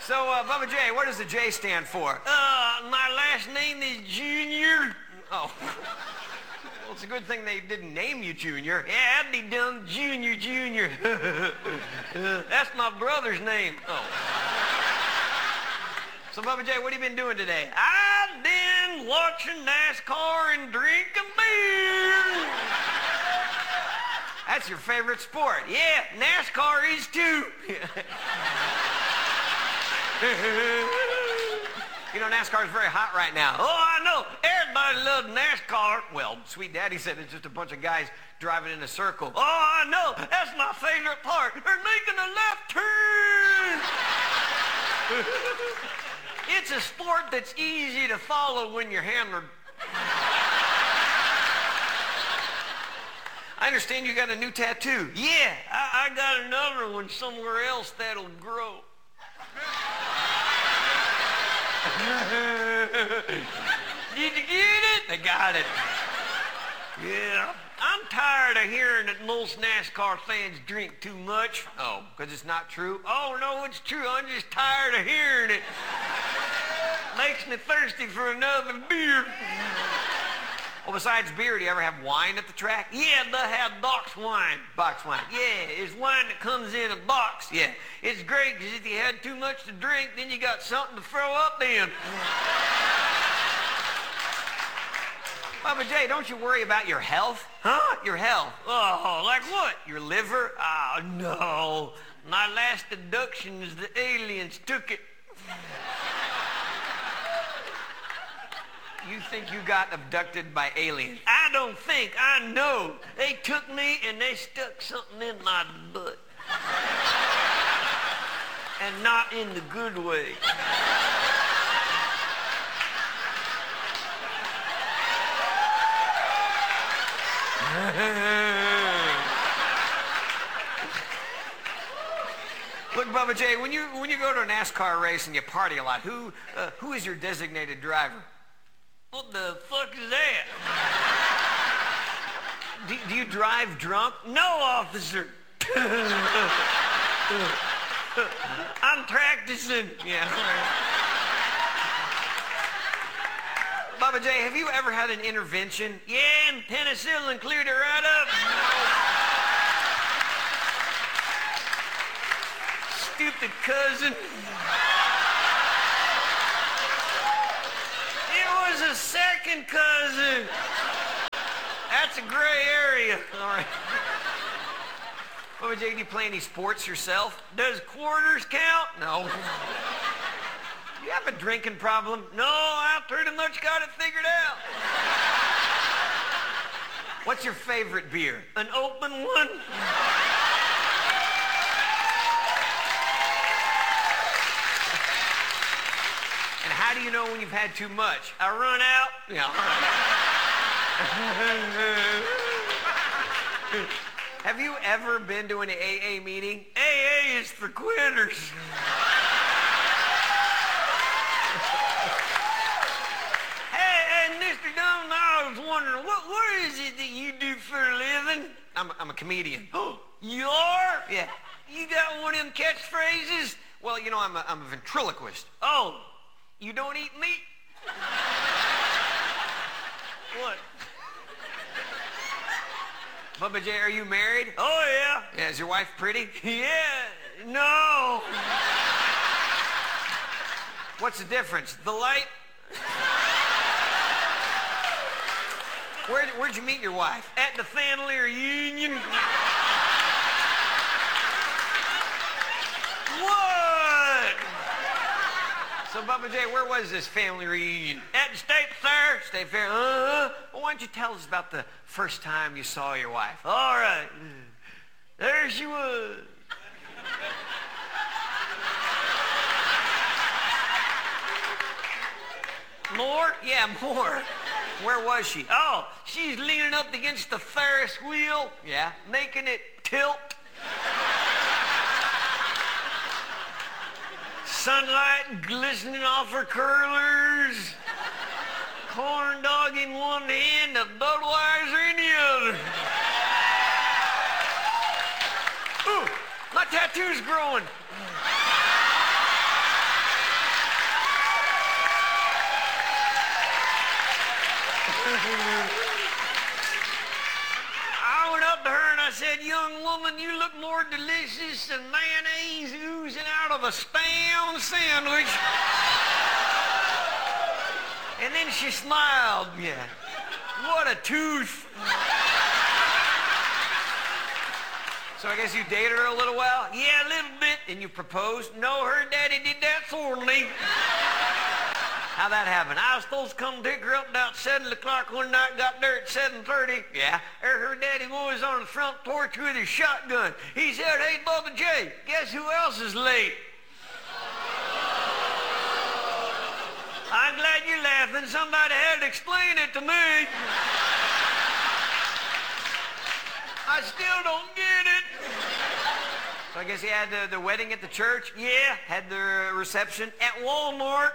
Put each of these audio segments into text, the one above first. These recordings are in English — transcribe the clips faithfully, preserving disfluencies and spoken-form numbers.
So, uh, Bubba J, what does the J stand for? Uh, my last name is Junior. Oh. Well, it's a good thing they didn't name you Junior. Yeah, I'd be done Junior, Junior. That's my brother's name. Oh. So, Bubba J, what have you been doing today? I've been watching NASCAR and drinking beer. That's your favorite sport. Yeah, NASCAR is too. You know, NASCAR is very hot right now. Oh, I know. Everybody loves NASCAR. Well, Sweet Daddy said it's just a bunch of guys driving in a circle. Oh, I know. That's my favorite part. They're making a left turn. It's a sport that's easy to follow when you're handler. I understand you got a new tattoo. Yeah, I, I got another one somewhere else that'll grow. Did you get it? They got it. Yeah. I'm tired of hearing that most NASCAR fans drink too much. Oh, because it's not true? Oh, no, it's true. I'm just tired of hearing it. Makes me thirsty for another beer. Well, besides beer, do you ever have wine at the track? Yeah, they have box wine. Box wine. Yeah, it's wine that comes in a box. Yeah, it's great because if you had too much to drink, then you got something to throw up in. Bubba J, don't you worry about your health? Huh? Your health. Oh, like what? Your liver? Oh, no. My last deduction is the aliens took it. You think you got abducted by aliens? I don't think. I know. They took me and they stuck something in my butt. And not in the good way. Look, Bubba J, when you when you go to a NASCAR race and you party a lot, who uh, who is your designated driver? What the fuck is that? Do, do you drive drunk? No, officer. I'm practicing. Yeah. Bubba J, have you ever had an intervention? Yeah, and penicillin cleared it right up. Stupid cousin. It was a second cousin. That's a gray area. All right. Bubba J, do you play any sports yourself? Does quarters count? No. You have a drinking problem? No, I pretty much got it figured out. What's your favorite beer? An open one? And how do you know when you've had too much? I run out. Yeah. Have you ever been to an A A meeting? A A is for quitters. I was wondering, what, what is it that you do for a living? I'm, I'm a comedian. Oh, you are? Yeah. You got one of them catchphrases? Well, you know, I'm a, I'm a ventriloquist. Oh, you don't eat meat? What? Bubba J, are you married? Oh, yeah. Yeah, is your wife pretty? Yeah, no. What's the difference? The light? Where, where'd you meet your wife? At the family reunion. What? So, Bubba J, where was this family reunion? At the state fair. State fair? Uh-huh. Well, why don't you tell us about the first time you saw your wife? All right. There she was. More? Yeah, more. Where was she? Oh, she's leaning up against the Ferris wheel. Yeah? Making it tilt. Sunlight glistening off her curlers. Corn dog in one hand, a Budweiser in the other. Ooh, my tattoo's growing. I went up to her and I said, young woman, you look more delicious than mayonnaise oozing out of a spam sandwich. And then she smiled. Yeah. What a tooth. So I guess you dated her a little while? Yeah, a little bit. And you proposed? No, her daddy did that for me. How'd that happen? I was supposed to come pick her up about seven o'clock one night, got there at seven thirty. Yeah? There her daddy was on the front porch with his shotgun. He said, hey, Bubba J, guess who else is late? I'm glad you're laughing. Somebody had to explain it to me. I still don't get it. So I guess you had the, the wedding at the church? Yeah. Had the reception? At Walmart.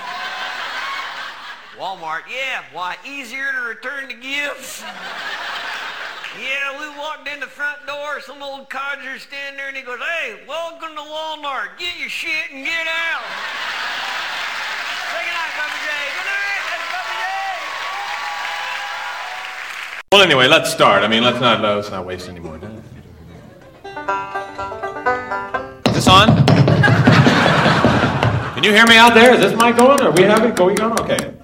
Walmart? Yeah. Why, easier to return the gifts. Yeah, we walked in the front door, some old codger standing there, and he goes, hey, welcome to Walmart. Get your shit and get out. Say goodnight, Bubba J. Good night, that's Bubba J. Well, anyway, let's start. I mean, let's not, let's not waste any more time. Is this on? Can you hear me out there? Is this mic going? Are we having, going on? Okay.